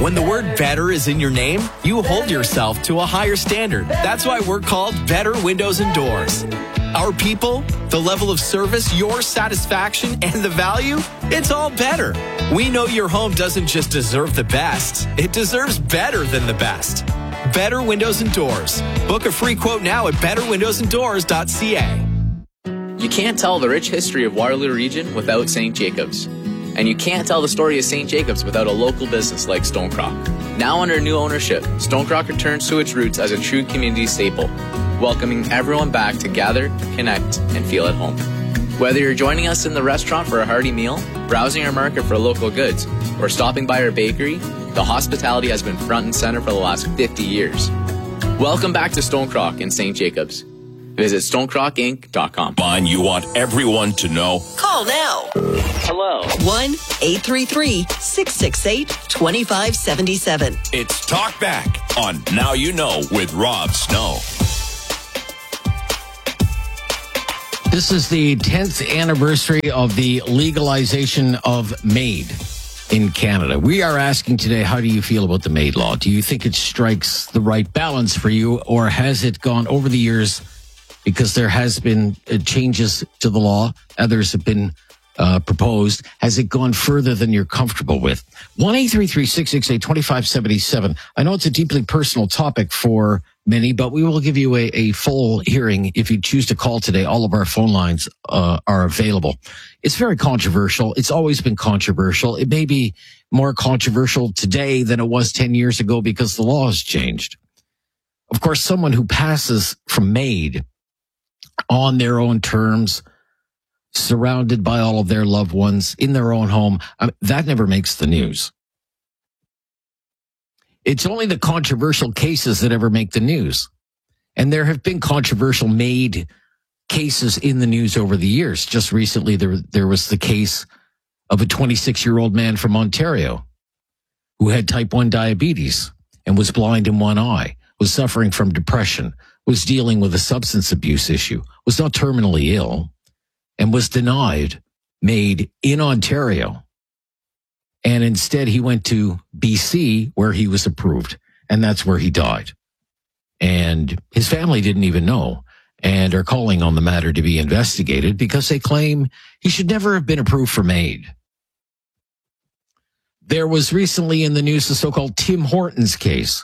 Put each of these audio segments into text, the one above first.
When the word better is in your name, you hold yourself to a higher standard. That's why we're called Better Windows and Doors. Our people, the level of service, your satisfaction, and the value, it's all better. We know your home doesn't just deserve the best, it deserves better than the best. Better Windows and Doors. Book a free quote now at betterwindowsanddoors.ca. You can't tell the rich history of Waterloo Region without St. Jacobs. And you can't tell the story of St. Jacobs without a local business like Stonecrock. Now under new ownership, Stonecrock returns to its roots as a true community staple, welcoming everyone back to gather, connect, and feel at home. Whether you're joining us in the restaurant for a hearty meal, browsing our market for local goods, or stopping by our bakery, the hospitality has been front and center for the last 50 years. Welcome back to Stonecrock in St. Jacobs. Visit stonecrockinc.com. Fine, you want everyone to know. Call now. Hello. 1-833-668-2577. It's Talk Back on Now You Know with Rob Snow. This is the 10th anniversary of the legalization of MAID in Canada. We are asking today, how do you feel about the MAID law? Do you think it strikes the right balance for you, or has it gone over the years because there has been changes to the law, others have been proposed? Has it gone further than you're comfortable with? 1-833-668-2577. I know it's a deeply personal topic for many, but we will give you a full hearing if you choose to call today. All of our phone lines are available. It's very controversial. It's always been controversial. It may be more controversial today than it was 10 years ago because the law has changed. Of course, someone who passes from MAID on their own terms, surrounded by all of their loved ones in their own home, that never makes the news. It's only the controversial cases that ever make the news. And there have been controversial MAID cases in the news over the years. Just recently, there was the case of a 26-year-old man from Ontario who had type 1 diabetes and was blind in one eye, was suffering from depression, was dealing with a substance abuse issue, was not terminally ill, and was denied MAID in Ontario. And instead, he went to BC, where he was approved, and that's where he died. And his family didn't even know, and are calling on the matter to be investigated because they claim he should never have been approved for MAID. There was recently in the news the so-called Tim Hortons case.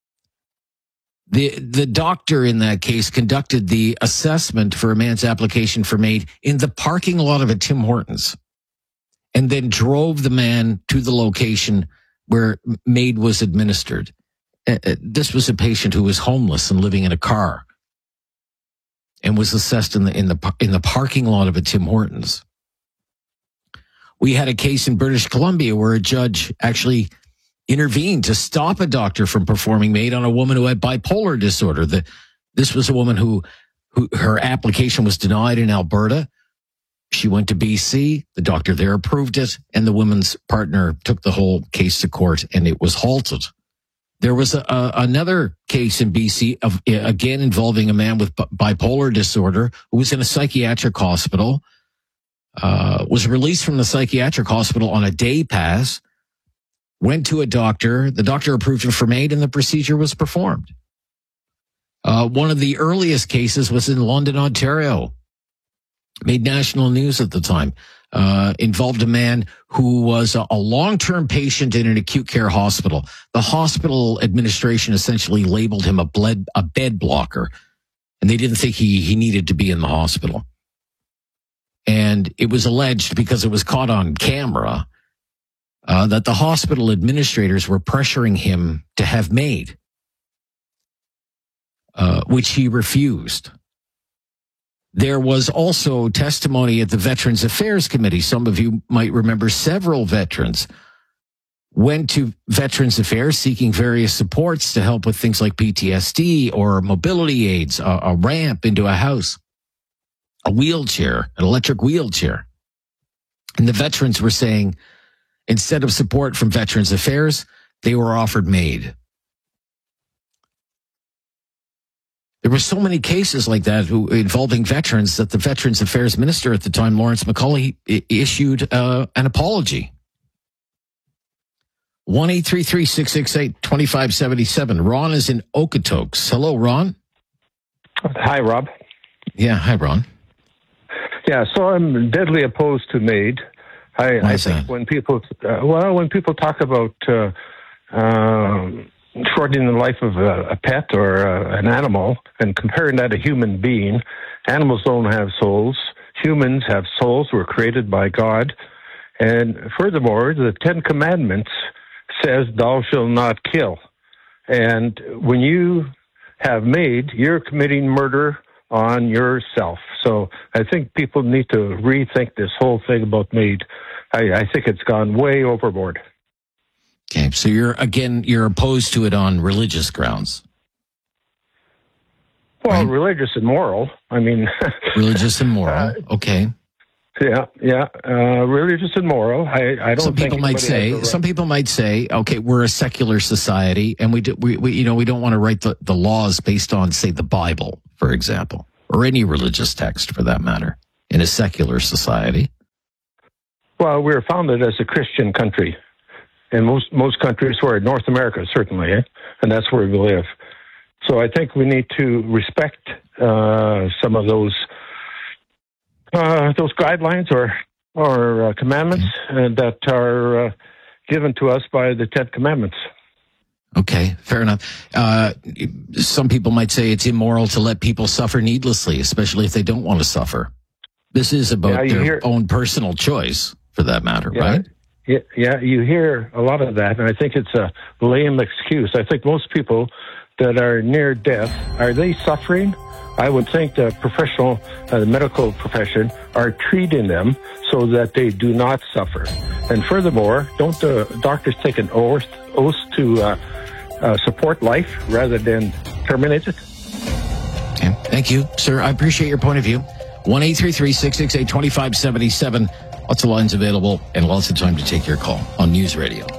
The doctor in that case conducted the assessment for a man's application for MAID in the parking lot of a Tim Hortons, and then drove the man to the location where MAID was administered. This was a patient who was homeless and living in a car, and was assessed in the parking lot of a Tim Hortons. We had a case in British Columbia where a judge actually intervened to stop a doctor from performing MAID on a woman who had bipolar disorder. This was a woman who her application was denied in Alberta. She went to BC. The doctor there approved it, and the woman's partner took the whole case to court, and it was halted. There was another case in BC again involving a man with bipolar disorder who was in a psychiatric hospital, was released from the psychiatric hospital on a day pass, went to a doctor. The doctor approved him for MAID, and the procedure was performed. One of the earliest cases was in London, Ontario. Made national news at the time. Involved a man who was a long-term patient in an acute care hospital. The hospital administration essentially labeled him a bed blocker, and they didn't think he needed to be in the hospital. And it was alleged, because it was caught on camera, that the hospital administrators were pressuring him to have MAID, which he refused. There was also testimony at the Veterans Affairs Committee. Some of you might remember several veterans went to Veterans Affairs seeking various supports to help with things like PTSD or mobility aids, a ramp into a house, a wheelchair, an electric wheelchair. And the veterans were saying, instead of support from Veterans Affairs, they were offered MAID. There were so many cases like that involving veterans that the Veterans Affairs Minister at the time, Lawrence MacAulay, issued an apology. 1-833-668-2577. Ron is in Okotoks. Hello, Ron. Hi, Rob. Yeah, hi, Ron. Yeah, so I'm deadly opposed to MAID. I think when people talk about shortening the life of a pet or an animal and comparing that to a human being, animals don't have souls. Humans have souls. We're created by God. And furthermore, the 10 Commandments says, thou shalt not kill. And when you have MAID, you're committing murder on yourself. So I think people need to rethink this whole thing about MAID. I think it's gone way overboard. Okay, so you're opposed to it on religious grounds. Well, right? Religious and moral. I mean, religious and moral. Okay. Yeah. Religious and moral. I don't. Some people might say, okay, we're a secular society, and we don't want to write the laws based on, say, the Bible, for example, or any religious text for that matter, in a secular society. Well, we're founded as a Christian country, and most countries, were North America certainly, and that's where we live. So I think we need to respect some of those guidelines or commandments that are given to us by the 10 Commandments. Okay, fair enough. Some people might say it's immoral to let people suffer needlessly, especially if they don't want to suffer. This is about their own personal choice, for that matter, right? Yeah, you hear a lot of that, and I think it's a lame excuse. I think most people that are near death, are they suffering? I would think the the medical profession are treating them so that they do not suffer. And furthermore, don't the doctors take an oath to support life rather than terminate it? Okay. Thank you, sir. I appreciate your point of view. 1-833-668-2577. Lots of lines available and lots of time to take your call on News Radio.